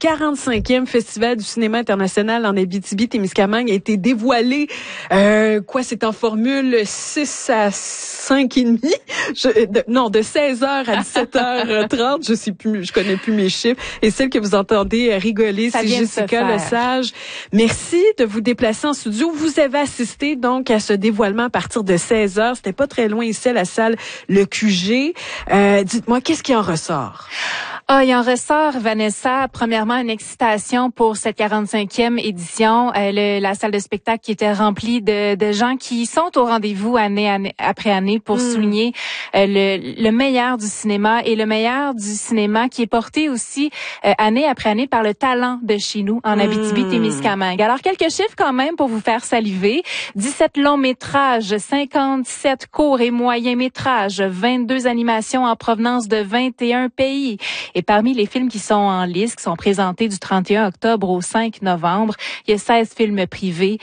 45e Festival du cinéma international en Abitibi-Témiscamingue a été dévoilé. C'est en formule 6 à 5,5. De 16h à 17h30. Je connais plus mes chiffres. Et celle que vous entendez rigoler, c'est Jessica Lesage. Merci de vous déplacer en studio. Vous avez assisté donc à ce dévoilement à partir de 16h. C'était pas très loin ici à la salle Le QG. Dites-moi, qu'est-ce qui en ressort? Il en ressort, Vanessa, premièrement, une excitation pour cette 45e édition. La salle de spectacle qui était remplie de gens qui sont au rendez-vous année après année pour souligner le meilleur du cinéma et le meilleur du cinéma qui est porté aussi année après année par le talent de chez nous en Abitibi-Témiscamingue. Alors, quelques chiffres quand même pour vous faire saliver. 17 longs métrages, 57 courts et moyens métrages, 22 animations en provenance de 21 pays. Et parmi les films qui sont en liste, qui sont présentés du 31 octobre au 5 novembre, il y a 16 films primés,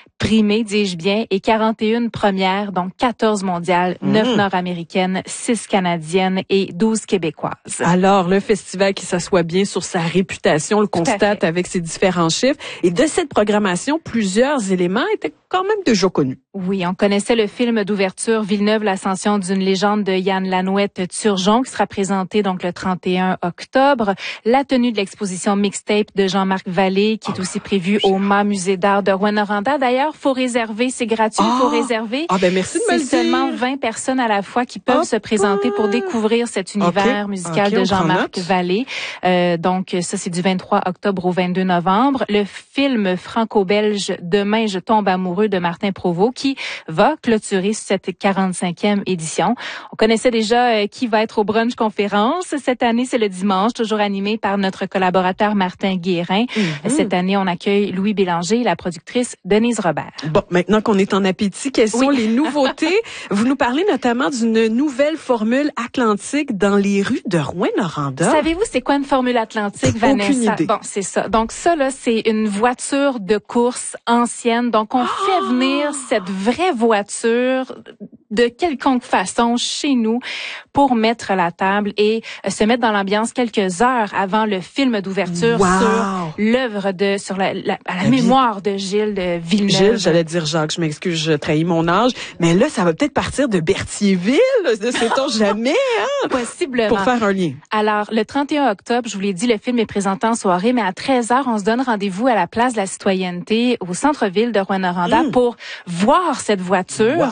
dis-je bien, et 41 premières, donc 14 mondiales, 9 nord-américaines, 6 canadiennes et 12 québécoises. Alors, le festival qui s'assoit bien sur sa réputation, le constate avec ses différents chiffres. Et de cette programmation, plusieurs éléments étaient quand même déjà connus. Oui, on connaissait le film d'ouverture Villeneuve, l'ascension d'une légende de Yann Lanouette-Turgeon qui sera présenté donc le 31 octobre. La tenue de l'exposition Mixtape de Jean-Marc Vallée qui est aussi prévue au MAM Musée d'art de Rouyn-Noranda. D'ailleurs, faut réserver, c'est gratuit, faut réserver. Merci de me le dire. C'est seulement 20 personnes à la fois qui peuvent se présenter pour découvrir cet univers musical de Jean-Marc Vallée. Donc ça c'est du 23 octobre au 22 novembre. Le film franco-belge Demain je tombe amoureux de Martin Provost qui va clôturer cette 45e édition. On connaissait déjà qui va être au brunch conférence. Cette année, c'est le dimanche, toujours animé par notre collaborateur Martin Guérin. Cette année, on accueille Louis Bélanger et la productrice Denise Robert. Bon, maintenant qu'on est en appétit, quelles sont les nouveautés? Vous nous parlez notamment d'une nouvelle formule atlantique dans les rues de Rouyn-Noranda. Savez-vous c'est quoi une formule atlantique, Vanessa? Aucune idée. Bon, c'est ça. Donc ça, là, c'est une voiture de course ancienne. Donc on fait venir cette vraie voiture de quelconque façon chez nous pour mettre la table et se mettre dans l'ambiance quelques heures avant le film d'ouverture sur l'œuvre à la mémoire de Gilles de Villeneuve. Gilles, j'allais dire Jacques, je m'excuse, je trahis mon âge, mais là, ça va peut-être partir de Berthierville, ne sait-on jamais, hein? Possiblement. Pour faire un lien. Alors, le 31 octobre, je vous l'ai dit, le film est présenté en soirée, mais à 13h, on se donne rendez-vous à la place de la Citoyenneté au centre-ville de Rouyn-Noranda pour voir cette voiture.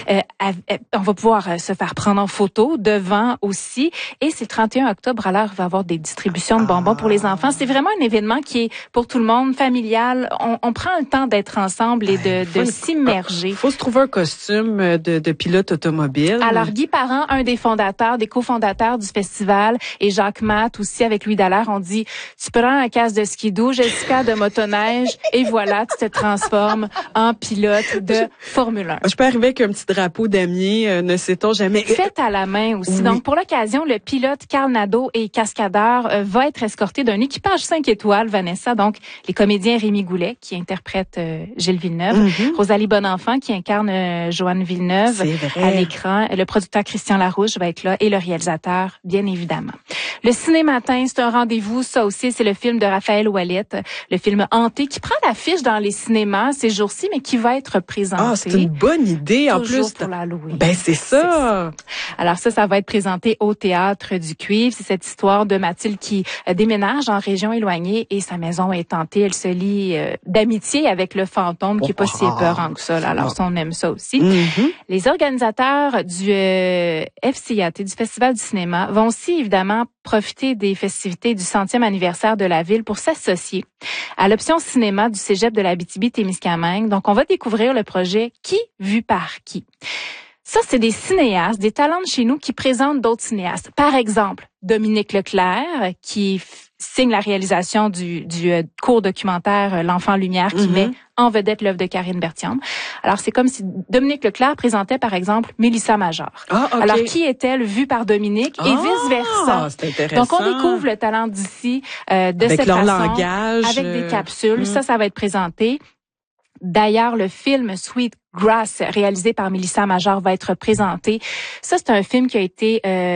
On va pouvoir se faire prendre en photo devant aussi. Et c'est le 31 octobre, alors il va y avoir des distributions de bonbons pour les enfants. C'est vraiment un événement qui est pour tout le monde, familial. On prend le temps d'être ensemble et de s'immerger. Faut se trouver un costume de pilote automobile. Alors, Guy Parent, un des fondateurs, des cofondateurs du festival, et Jacques Matt aussi avec Louis Dallaire, on dit, tu prends un casque de skidoo, Jessica de motoneige, et voilà, tu te transformes en pilote de Formule 1. Je peux arriver avec un petit drapeau damier, ne sait-on jamais. Fait à la main aussi. Oui. Donc, pour l'occasion, le pilote Carl Nadeau et cascadeur va être escorté d'un équipage 5 étoiles, Vanessa. Donc, les comédiens Rémi Goulet, qui interprète Gilles Villeneuve, Rosalie Bonenfant, qui incarne Joanne Villeneuve à l'écran, le producteur Christian Larouche va être là et le réalisateur, bien évidemment. Le Cinématin, c'est un rendez-vous. Ça aussi, c'est le film de Raphaël Ouellette, le film Hanté, qui prend l'affiche dans les cinémas ces jours-ci, mais qui va être présenté. Ah, c'est une bonne idée. En plus pour l'Halloween. Ben, c'est ça. Alors ça va être présenté au Théâtre du Cuivre. C'est cette histoire de Mathilde qui déménage en région éloignée et sa maison est hantée. Elle se lie d'amitié avec le fantôme qui est pas si épeurant que ça. Là. Alors ça, on aime ça aussi. Les organisateurs du FCIAT, du Festival du cinéma, vont aussi évidemment profiter des festivités du 100e anniversaire de la ville pour s'associer à l'option cinéma du Cégep de l'Abitibi-Témiscamingue. Donc, on va découvrir le projet Qui vu par qui. Ça, c'est des cinéastes, des talents de chez nous qui présentent d'autres cinéastes. Par exemple, Dominique Leclerc, qui signe la réalisation du court documentaire L'Enfant Lumière, qui met en vedette l'œuvre de Karine Berthiaume. Alors, c'est comme si Dominique Leclerc présentait, par exemple, Mélissa Major. Alors, qui est-elle vue par Dominique et vice-versa? C'est intéressant. Donc, on découvre le talent d'ici de avec cette leur façon, langage, avec des capsules. Ça va être présenté. D'ailleurs, le film Sweet Grass, réalisé par Mélissa Major, va être présenté. Ça, c'est un film qui a été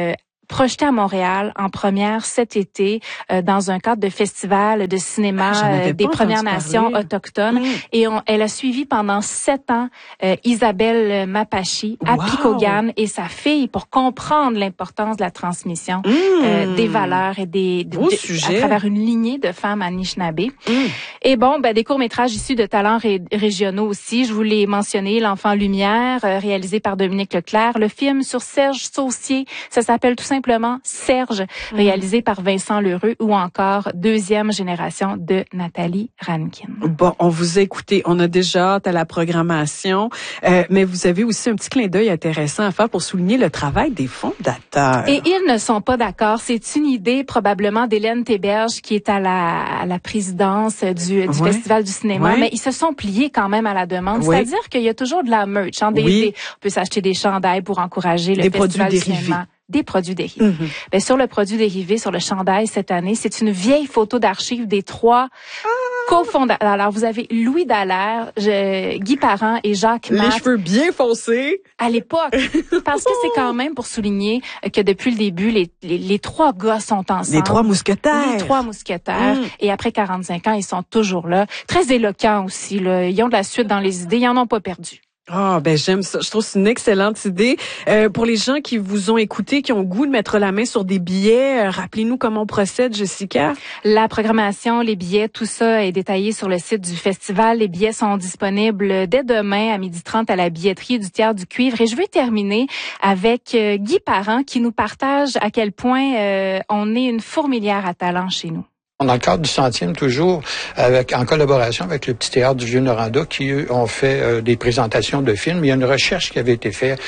projeté à Montréal en première cet été dans un cadre de festival de cinéma des Premières Nations autochtones. Et elle a suivi pendant 7 ans Isabelle Mapachi à Picogan et sa fille pour comprendre l'importance de la transmission des valeurs et à travers une lignée de femmes Anishinaabe. Et bon, des courts-métrages issus de talents régionaux aussi. Je vous l'ai mentionné, L'Enfant Lumière, réalisé par Dominique Leclerc. Le film sur Serge Saucier, ça s'appelle tout simplement Serge, réalisé par Vincent Lheureux, ou encore Deuxième génération de Nathalie Rankin. Bon, on vous a écouté, on a déjà hâte à la programmation, mais vous avez aussi un petit clin d'œil intéressant à faire pour souligner le travail des fondateurs. Et ils ne sont pas d'accord. C'est une idée probablement d'Hélène Théberge qui est à la présidence du Festival du cinéma, mais ils se sont pliés quand même à la demande. C'est-à-dire qu'il y a toujours de la merch. On peut s'acheter des chandails pour encourager le Festival du cinéma. Des produits dérivés. Sur le produit dérivé, sur le chandail cette année, c'est une vieille photo d'archives des 3 cofondateurs. Alors, vous avez Louis Dallaire, Guy Parent et Jacques Matt. Les cheveux bien foncés. À l'époque. Parce que c'est quand même pour souligner que depuis le début, les 3 gars sont ensemble. Les 3 mousquetaires. Les 3 mousquetaires. Et après 45 ans, ils sont toujours là. Très éloquents aussi, là. Ils ont de la suite dans les idées. Ils en ont pas perdu. J'aime ça. Je trouve que c'est une excellente idée. Pour les gens qui vous ont écouté, qui ont le goût de mettre la main sur des billets, rappelez-nous comment on procède, Jessica. La programmation, les billets, tout ça est détaillé sur le site du festival. Les billets sont disponibles dès demain à 12h30 à la billetterie du Tiers du Cuivre. Et je vais terminer avec Guy Parent qui nous partage à quel point on est une fourmilière à talent chez nous. Dans le cadre du 100e, toujours, en collaboration avec le Petit Théâtre du Vieux-Noranda, qui, eux, ont fait des présentations de films. Il y a une recherche qui avait été faite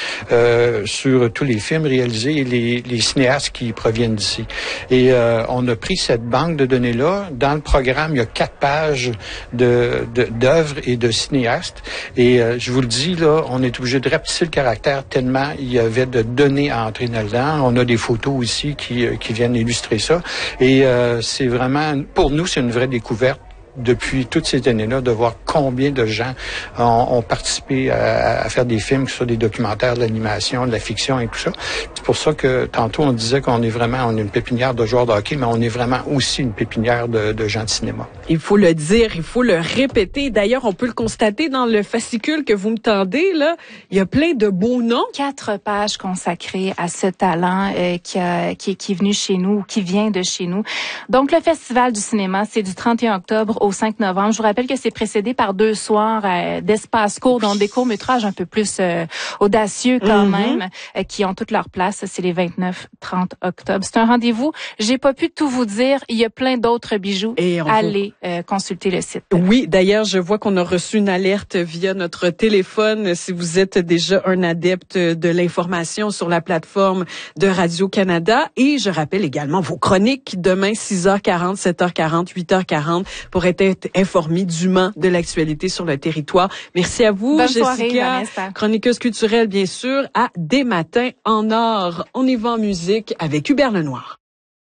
sur tous les films réalisés et les cinéastes qui proviennent d'ici. Et on a pris cette banque de données-là. Dans le programme, il y a 4 pages d'œuvres et de cinéastes. Et je vous le dis, là, on est obligé de rapetisser le caractère tellement il y avait de données à entrer là-dedans. On a des photos aussi qui viennent illustrer ça. Et c'est vraiment, pour nous, c'est une vraie découverte depuis toutes ces années-là, de voir combien de gens ont participé à faire des films, que ce soit des documentaires, de l'animation, de la fiction et tout ça. C'est pour ça que tantôt on disait qu'on est une pépinière de joueurs de hockey, mais on est vraiment aussi une pépinière de gens de cinéma. Il faut le dire, il faut le répéter. D'ailleurs, on peut le constater dans le fascicule que vous me tendez, là. Il y a plein de beaux noms. 4 pages consacrées à ce talent qui est venu chez nous, ou qui vient de chez nous. Donc, le Festival du cinéma, c'est du 31 octobre au 5 novembre. Je vous rappelle que c'est précédé par 2 soirs d'espace court, donc des courts-métrages un peu plus audacieux quand même, qui ont toute leur place. C'est les 29-30 octobre. C'est un rendez-vous. J'ai pas pu tout vous dire. Il y a plein d'autres bijoux. Allez consulter le site. Oui, d'ailleurs, je vois qu'on a reçu une alerte via notre téléphone. Si vous êtes déjà un adepte de l'information sur la plateforme de Radio-Canada. Et je rappelle également vos chroniques demain, 6h40, 7h40, 8h40, pour être informé dûment de l'actualité sur le territoire. Merci à vous, Bonne Jessica, soirée, Vanessa. chroniqueuse culturelle, bien sûr, à Des Matins en Or. On y va en musique avec Hubert Lenoir.